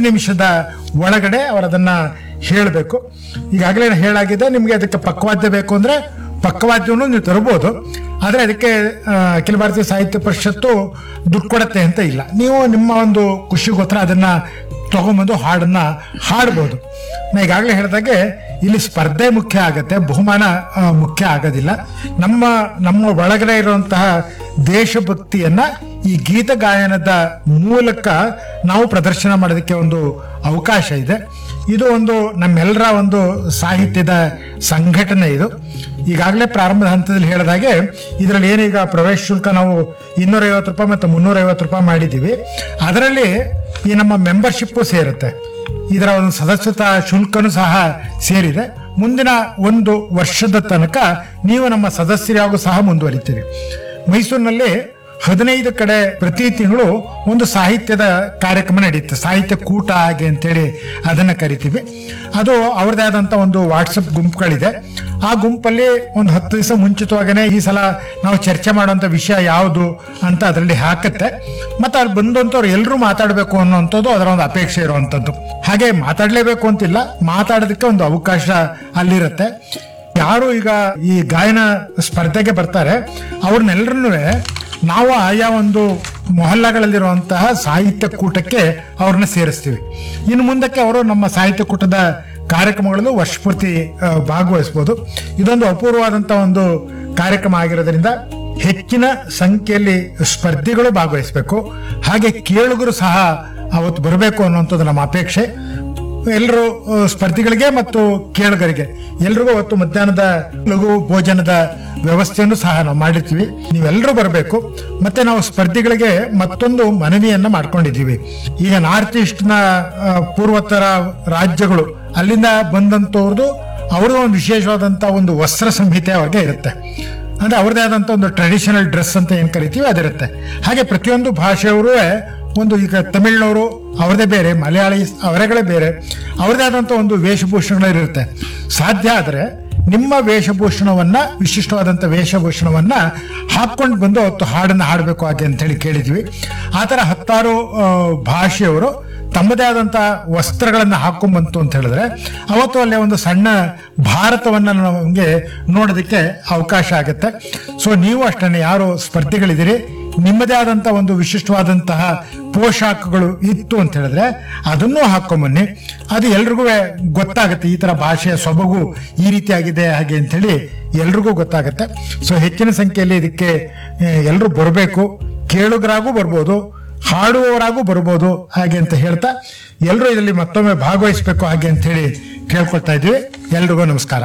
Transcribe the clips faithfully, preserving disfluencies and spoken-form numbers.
ನಿಮಿಷದ ಒಳಗಡೆ ಅವರದನ್ನ ಹೇಳಬೇಕು. ಈಗಾಗಲೇ ಹೇಳಾಗಿದೆ, ನಿಮಗೆ ಅದಕ್ಕೆ ಪಕ್ಕವಾದ್ಯ ಬೇಕು ಅಂದ್ರೆ ಪಕ್ಕವಾದ್ಯವನ್ನು ನೀವು ತರಬಹುದು. ಆದ್ರೆ ಅದಕ್ಕೆ ಅಖಿಲ ಭಾರತೀಯ ಸಾಹಿತ್ಯ ಪರಿಷತ್ತು ದುಡ್ಡು ಕೊಡತ್ತೆ ಅಂತ ಇಲ್ಲ. ನೀವು ನಿಮ್ಮ ಒಂದು ಖುಷಿಗೋಸ್ಕರ ಅದನ್ನ ತಗೊಂಬಂದು ಹಾಡನ್ನ ಹಾಡ್ಬೋದು. ನಾ ಈಗಾಗಲೇ ಹೇಳಿದಾಗೆ ಇಲ್ಲಿ ಸ್ಪರ್ಧೆ ಮುಖ್ಯ ಆಗತ್ತೆ, ಬಹುಮಾನ ಮುಖ್ಯ ಆಗೋದಿಲ್ಲ. ನಮ್ಮ ನಮ್ಮ ಒಳಗಡೆ ಇರುವಂತಹ ದೇಶಭಕ್ತಿಯನ್ನ ಈ ಗೀತ ಗಾಯನದ ಮೂಲಕ ನಾವು ಪ್ರದರ್ಶನ ಮಾಡೋದಕ್ಕೆ ಒಂದು ಅವಕಾಶ ಇದೆ. ಇದು ಒಂದು ನಮ್ಮೆಲ್ಲರ ಒಂದು ಸಾಹಿತ್ಯದ ಸಂಘಟನೆ. ಇದು ಈಗಾಗಲೇ ಪ್ರಾರಂಭದ ಹಂತದಲ್ಲಿ ಹೇಳಿದಾಗೆ ಇದರಲ್ಲಿ ಏನೀಗ ಪ್ರವೇಶ ಶುಲ್ಕ ನಾವು ಇನ್ನೂರ ಐವತ್ತು ರೂಪಾಯಿ ಮತ್ತು ಮುನ್ನೂರ ಐವತ್ತು ರೂಪಾಯಿ ಮಾಡಿದ್ದೀವಿ. ಅದರಲ್ಲಿ ಈ ನಮ್ಮ ಮೆಂಬರ್ಶಿಪ್ ಸೇರುತ್ತೆ, ಇದರ ಒಂದು ಸದಸ್ಯತಾ ಶುಲ್ಕನೂ ಸಹ ಸೇರಿದೆ. ಮುಂದಿನ ಒಂದು ವರ್ಷದ ತನಕ ನೀವು ನಮ್ಮ ಸದಸ್ಯರಾಗೂ ಸಹ ಮುಂದುವರಿತೀರಿ. ಮೈಸೂರಿನಲ್ಲಿ ಹದಿನೈದು ಕಡೆ ಪ್ರತಿ ತಿಂಗಳು ಒಂದು ಸಾಹಿತ್ಯದ ಕಾರ್ಯಕ್ರಮ ನಡೆಯುತ್ತೆ, ಸಾಹಿತ್ಯ ಕೂಟ ಹಾಗೆ ಅಂತೇಳಿ ಅದನ್ನ ಕರಿತೀವಿ. ಅದು ಅವ್ರದೇ ಆದಂತ ಒಂದು ವಾಟ್ಸಪ್ ಗುಂಪುಗಳಿದೆ. ಆ ಗುಂಪಲ್ಲಿ ಒಂದು ಹತ್ತು ದಿವಸ ಮುಂಚಿತವಾಗನೇ ಈ ಸಲ ನಾವು ಚರ್ಚೆ ಮಾಡುವಂತ ವಿಷಯ ಯಾವುದು ಅಂತ ಅದರಲ್ಲಿ ಹಾಕತ್ತೆ. ಮತ್ತೆ ಅಲ್ಲಿ ಬಂದಂತವ್ರು ಎಲ್ಲರೂ ಮಾತಾಡಬೇಕು ಅನ್ನೋಂಥದ್ದು ಅದರ ಒಂದು ಅಪೇಕ್ಷೆ ಇರುವಂತದ್ದು. ಹಾಗೆ ಮಾತಾಡ್ಲೇಬೇಕು ಅಂತಿಲ್ಲ, ಮಾತಾಡೋದಕ್ಕೆ ಒಂದು ಅವಕಾಶ ಅಲ್ಲಿರುತ್ತೆ. ಯಾರು ಈಗ ಈ ಗಾಯನ ಸ್ಪರ್ಧೆಗೆ ಬರ್ತಾರೆ ಅವ್ರನ್ನೆಲ್ಲರನ್ನೂ ನಾವು ಆಯಾ ಒಂದು ಮೊಹಲ್ಲಾಗಳಲ್ಲಿರುವಂತಹ ಸಾಹಿತ್ಯ ಕೂಟಕ್ಕೆ ಅವ್ರನ್ನ ಸೇರಿಸ್ತೀವಿ. ಇನ್ನು ಮುಂದಕ್ಕೆ ಅವರು ನಮ್ಮ ಸಾಹಿತ್ಯ ಕೂಟದ ಕಾರ್ಯಕ್ರಮಗಳಲ್ಲೂ ವರ್ಷಪೂರ್ತಿ ಭಾಗವಹಿಸಬಹುದು. ಇದೊಂದು ಅಪೂರ್ವವಾದಂತಹ ಒಂದು ಕಾರ್ಯಕ್ರಮ ಆಗಿರೋದ್ರಿಂದ ಹೆಚ್ಚಿನ ಸಂಖ್ಯೆಯಲ್ಲಿ ಸ್ಪರ್ಧಿಗಳು ಭಾಗವಹಿಸಬೇಕು, ಹಾಗೆ ಕೇಳುಗರು ಸಹ ಅವತ್ತು ಬರಬೇಕು ಅನ್ನುವಂಥದ್ದು ನಮ್ಮ ಅಪೇಕ್ಷೆ. ಎಲ್ಲರೂ ಸ್ಪರ್ಧಿಗಳಿಗೆ ಮತ್ತು ಕೇಳುಗರಿಗೆ ಎಲ್ರಿಗೂ ಅವತ್ತು ಮಧ್ಯಾಹ್ನದ ಲಘು ಭೋಜನದ ವ್ಯವಸ್ಥೆಯನ್ನು ಸಹ ನಾವು ಮಾಡಿರ್ತೀವಿ. ನೀವೆಲ್ಲರೂ ಬರಬೇಕು. ಮತ್ತೆ ನಾವು ಸ್ಪರ್ಧಿಗಳಿಗೆ ಮತ್ತೊಂದು ಮನವಿಯನ್ನ ಮಾಡ್ಕೊಂಡಿದ್ದೀವಿ. ಈಗ ನಾರ್ತ್ ಈಸ್ಟ್ ನ ಪೂರ್ವೋತ್ತರ ರಾಜ್ಯಗಳು ಅಲ್ಲಿಂದ ಬಂದಂತವ್ರದ್ದು ಅವ್ರದ್ದು ಒಂದು ವಿಶೇಷವಾದಂತ ಒಂದು ವಸ್ತ್ರ ಸಂಹಿತೆ ಅವ್ರಿಗೆ ಇರುತ್ತೆ. ಅಂದ್ರೆ ಅವ್ರದೇ ಆದಂತ ಒಂದು ಟ್ರೆಡಿಷನಲ್ ಡ್ರೆಸ್ ಅಂತ ಏನ್ ಕರಿತೀವಿ ಅದಿರುತ್ತೆ. ಹಾಗೆ ಪ್ರತಿಯೊಂದು ಭಾಷೆಯವರು ಒಂದು, ಈಗ ತಮಿಳ್ನವರು ಅವರದೇ ಬೇರೆ, ಮಲಯಾಳಿ ಅವರಗಳೇ ಬೇರೆ, ಅವರದೇ ಆದಂತ ಒಂದು ವೇಷಭೂಷಣಗಳಿರುತ್ತೆ. ಸಾಧ್ಯ ಆದರೆ ನಿಮ್ಮ ವೇಷಭೂಷಣವನ್ನ, ವಿಶಿಷ್ಟವಾದಂತ ವೇಷಭೂಷಣವನ್ನ ಹಾಕೊಂಡು ಬಂದು ಅವತ್ತು ಹಾಡನ್ನ ಹಾಡಬೇಕು ಹಾಗೆ ಅಂತ ಹೇಳಿ ಕೇಳಿದ್ವಿ. ಆ ತರ ಹತ್ತಾರು ಭಾಷೆಯವರು ತಮ್ಮದೇ ಆದಂತ ವಸ್ತ್ರಗಳನ್ನ ಹಾಕೊಂಡ್ ಬಂತು ಅಂತ ಹೇಳಿದ್ರೆ ಅವತ್ತು ಅಲ್ಲೇ ಒಂದು ಸಣ್ಣ ಭಾರತವನ್ನ ನಮಗೆ ನೋಡೋದಕ್ಕೆ ಅವಕಾಶ ಆಗುತ್ತೆ. ಸೊ ನೀವು ಅಷ್ಟೇ ಯಾರು ಸ್ಪರ್ಧಿಗಳಿದ್ದೀರಿ, ನಿಮ್ಮದೇ ಆದಂತ ಒಂದು ವಿಶಿಷ್ಟವಾದಂತಹ ಪೋಷಾಕಗಳು ಇತ್ತು ಅಂತ ಹೇಳಿದ್ರೆ ಅದನ್ನೂ ಹಾಕೊಂಬನ್ನಿ. ಅದು ಎಲ್ರಿಗೂ ಗೊತ್ತಾಗುತ್ತೆ, ಈ ತರ ಭಾಷೆಯ ಸೊಬಗು ಈ ರೀತಿಯಾಗಿದೆ ಹಾಗೆ ಅಂತ ಹೇಳಿ ಎಲ್ರಿಗೂ ಗೊತ್ತಾಗುತ್ತೆ. ಸೊ ಹೆಚ್ಚಿನ ಸಂಖ್ಯೆಯಲ್ಲಿ ಇದಕ್ಕೆ ಎಲ್ರು ಬರಬೇಕು, ಕೇಳುಗರಾಗೂ ಬರ್ಬೋದು, ಹಾಡುವವರಾಗೂ ಬರ್ಬೋದು ಹಾಗೆ ಅಂತ ಹೇಳ್ತಾ ಎಲ್ರು ಇದರಲ್ಲಿ ಮತ್ತೊಮ್ಮೆ ಭಾಗವಹಿಸಬೇಕು ಹಾಗೆ ಅಂತ ಹೇಳಿ ಕೇಳ್ಕೊಳ್ತಾ ಇದ್ವಿ. ಎಲ್ರಿಗೂ ನಮಸ್ಕಾರ.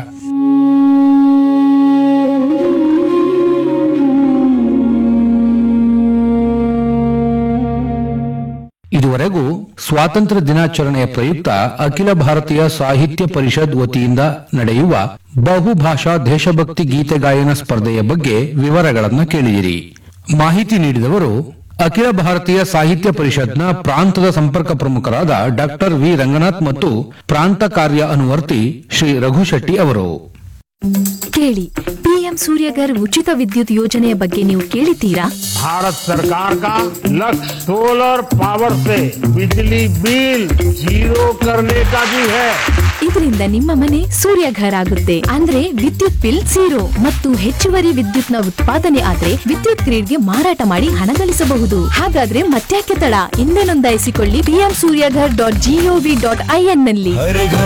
ಇದುವರೆಗೂ ಸ್ವಾತಂತ್ರ್ಯ ದಿನಾಚರಣೆಯ ಪ್ರಯುಕ್ತ ಅಖಿಲ ಭಾರತೀಯ ಸಾಹಿತ್ಯ ಪರಿಷತ್ ವತಿಯಿಂದ ನಡೆಯುವ ಬಹುಭಾಷಾ ದೇಶಭಕ್ತಿ ಗೀತೆ ಗಾಯನ ಸ್ಪರ್ಧೆಯ ಬಗ್ಗೆ ವಿವರಗಳನ್ನು ಕೇಳಿದಿರಿ. ಮಾಹಿತಿ ನೀಡಿದವರು ಅಖಿಲ ಭಾರತೀಯ ಸಾಹಿತ್ಯ ಪರಿಷತ್ನ ಪ್ರಾಂತದ ಸಂಪರ್ಕ ಪ್ರಮುಖರಾದ ಡಾಕ್ಟರ್ ವಿ ರಂಗನಾಥ್ ಮತ್ತು ಪ್ರಾಂತ ಕಾರ್ಯ ಅನುವರ್ತಿ ಶ್ರೀ ರಘು ಶೆಟ್ಟಿ ಅವರು. ಕೇಳಿ, ಪಿಎಂ ಸೂರ್ಯಗರ್ ಉಚಿತ ವಿದ್ಯುತ್ ಯೋಜನೆಯ ಬಗ್ಗೆ ನೀವು ಕೇಳಿದ್ದೀರಾ? भारत सरकार का लक्ष्य सोलर पावर से बिजली बिल जीरो करने का भी है. ಇದರಿಂದ ನಿಮ್ಮ ಮನೆ ಸೂರ್ಯಘರ್ ಆಗುತ್ತೆ. ಅಂದ್ರೆ ವಿದ್ಯುತ್ ಬಿಲ್ ಝೀರೋ ಮತ್ತು ಹೆಚ್ಚುವರಿ ವಿದ್ಯುತ್ ನ ಉತ್ಪಾದನೆ ಆದ್ರೆ ವಿದ್ಯುತ್ ಗ್ರಿಡ್ಗೆ ಮಾರಾಟ ಮಾಡಿ ಹಣ ಗಳಿಸಬಹುದು. ಹಾಗಾದ್ರೆ ಮತ್ತ್ಯಾಕೆ ತಡ, ಹಿಂದೆ ನೋಂದಾಯಿಸಿಕೊಳ್ಳಿ PM Surya Ghar dot gov dot IN ನಲ್ಲಿ.